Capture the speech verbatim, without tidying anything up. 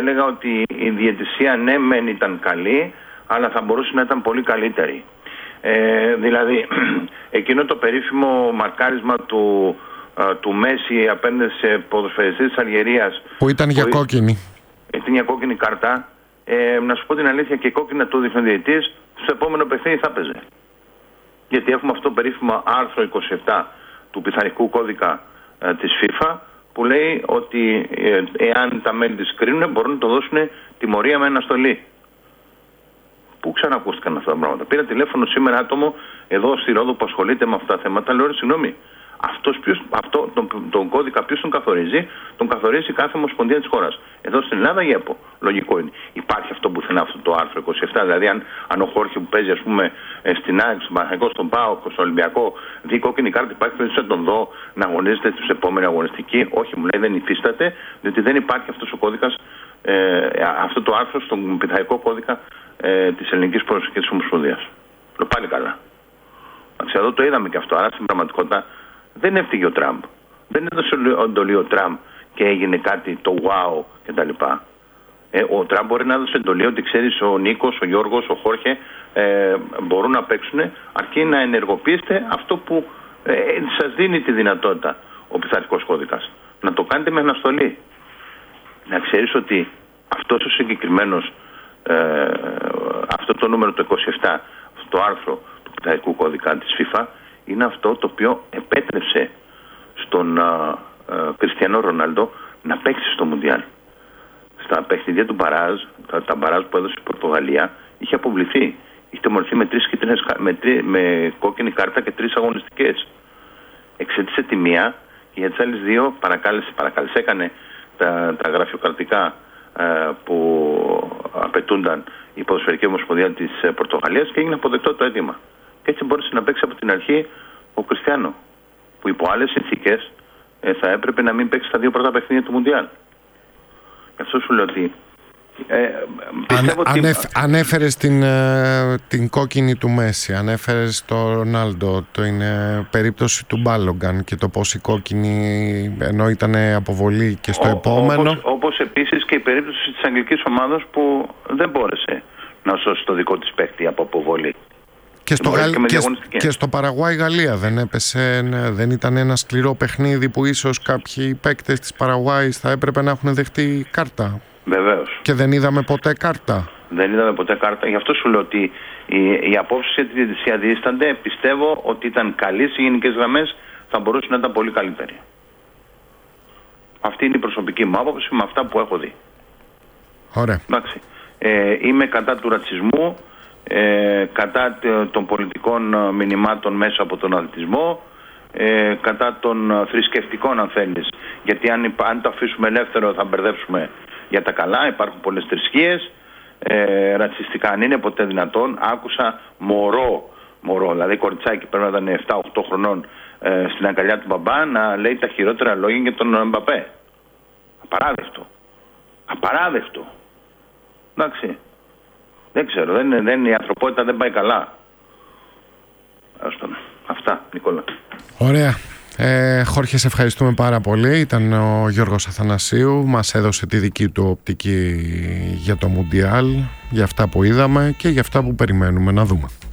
έλεγα ότι η διαιτησία ναι μεν ήταν καλή, αλλά θα μπορούσε να ήταν πολύ καλύτερη. Ε, δηλαδή, εκείνο το περίφημο μαρκάρισμα του, α, του Μέση απέναντι σε ποδοσφαιριστή της Αλγερίας, που ήταν για που κόκκινη. Ήταν για κόκκινη κάρτα. Ε, να σου πω την αλήθεια, και κόκκινα του δείχνει ο διαιτητής, στο επόμενο παιχνίδι θα παίζει. Γιατί έχουμε αυτό το περίφημο άρθρο είκοσι επτά του πειθαρχικού κώδικα ε, της FIFA, που λέει ότι ε, εάν τα μέλη της κρίνουν, μπορούν να το δώσουν τιμωρία με αναστολή. Πού ξανακούστηκαν αυτά τα πράγματα? Πήρα τηλέφωνο σήμερα άτομο εδώ στη Ρόδο που ασχολείται με αυτά τα θέματα. Λέω, συγγνώμη, αυτός ποιος, αυτό, τον, τον κώδικα ποιος τον καθορίζει? Τον καθορίζει κάθε ομοσπονδία της χώρας. Εδώ στην Ελλάδα η ΕΠΟ. Λογικό είναι. Υπάρχει αυτό που θέλει αυτό το άρθρο είκοσι επτά. Δηλαδή, αν, αν ο Χόρχε που παίζει, ας πούμε, στην ΑΕΚ, στον Παναθηναϊκό, στον ΠΑΟΚ, στον Ολυμπιακό, δει κόκκινη κάρτα, υπάρχει περίπτωση να τον δω να αγωνίζεται στους επόμενοι αγωνιστικοί? Όχι, μου λέει, δεν υφίσταται, διότι δεν υπάρχει αυτός ο κώδικας, ε, αυτό το άρθρο στον πειθαρχικό κώδικα ε, της Ελληνικής Ποδοσφαιρικής Ομοσπονδίας. Λέω, πάλι καλά. Εδώ το είδαμε και αυτό. Άρα στην πραγματικότητα δεν έφυγε ο Τραμπ. Δεν έδωσε εντολή ο Τραμπ και έγινε κάτι το wow κτλ. Ε, ο Τραμπ μπορεί να έδωσε εντολή ότι, ξέρεις, ο Νίκος, ο Γιώργος, ο Χόρχε ε, μπορούν να παίξουν, αρκεί να ενεργοποιήσετε αυτό που ε, σας δίνει τη δυνατότητα ο πειθαρχικός κώδικας. Να το κάνετε με αναστολή. Να ξέρεις ότι αυτός ο συγκεκριμένος, ε, αυτό το νούμερο το είκοσι επτά, αυτό το άρθρο του πειθαρχικού κώδικα της FIFA, είναι αυτό το οποίο επέτρεψε στον α, α, Κριστιανό Ρονάλντο να παίξει στο Μουντιάλ. Στα παιχνίδια του μπαράζ, τα, τα μπαράζ που έδωσε η Πορτογαλία, είχε αποβληθεί. Είχε τιμωρηθεί με, τρεις κίτρινες, με, τρι, με κόκκινη κάρτα και τρεις αγωνιστικές. Εξέτησε τη μία και για τις άλλες δύο παρακάλεσε, παρακάλεσε έκανε τα, τα γραφειοκρατικά α, που απαιτούνταν η Ποδοσφαιρική Ομοσπονδία της Πορτογαλίας και έγινε αποδεκτό το αίτημα. Και έτσι μπόρεσε να παίξει από την αρχή ο Κριστιάνο, που υπό άλλες συνθήκες ε, θα έπρεπε να μην παίξει τα δύο πρώτα παιχνίδια του Μουντιάλ. Γι' αυτό σου λέω ότι. Ε, Αν, ότι... Ανέφ, ανέφερες την, ε, την κόκκινη του Μέση, ανέφερες το Ρονάλντο, την ε, περίπτωση του Μπάλογκαν και το πώς η κόκκινη, ενώ ήταν αποβολή και στο Ο, επόμενο. Όπως, όπως επίσης και η περίπτωση της αγγλικής ομάδας που δεν μπόρεσε να σώσει το δικό της παίκτη από αποβολή. Και στο, Γαλ... και, και στο Παραγουάι Γαλλία δεν έπεσε, ναι, δεν ήταν ένα σκληρό παιχνίδι που ίσως κάποιοι παίκτες της Παραγουάη θα έπρεπε να έχουν δεχτεί κάρτα? Βεβαίως. Και δεν είδαμε ποτέ κάρτα. Δεν είδαμε ποτέ κάρτα. Γι' αυτό σου λέω ότι οι, οι απόψεις για τη διαιτησία διήστανται. Πιστεύω ότι ήταν καλή σε γενικές γραμμές, θα μπορούσε να ήταν πολύ καλύτερη. Αυτή είναι η προσωπική μου άποψη με αυτά που έχω δει. Ωραία. Εντάξει. Ε, είμαι κατά του ρατσισμού. Ε, κατά των πολιτικών μηνυμάτων μέσα από τον αθλητισμό, ε, κατά των θρησκευτικών, αν θέλεις, γιατί αν, αν το αφήσουμε ελεύθερο θα μπερδέψουμε για τα καλά. Υπάρχουν πολλές θρησκείες, ε, ρατσιστικά αν είναι ποτέ δυνατόν. Άκουσα μωρό, μωρό δηλαδή κοριτσάκι πρέπει να ήταν επτά οκτώ χρονών, ε, στην αγκαλιά του μπαμπά να λέει τα χειρότερα λόγια για τον Μπαπέ. Απαράδεκτο. Απαράδεκτο. Εντάξει. Δεν ξέρω, δεν, δεν, η ανθρωπότητα δεν πάει καλά. Αυτά, Νικόλα. Ωραία. Ε, Χόρχε, σε ευχαριστούμε πάρα πολύ. Ήταν ο Γιώργος Αθανασίου. Μας έδωσε τη δική του οπτική για το Μουντιάλ, για αυτά που είδαμε και για αυτά που περιμένουμε να δούμε.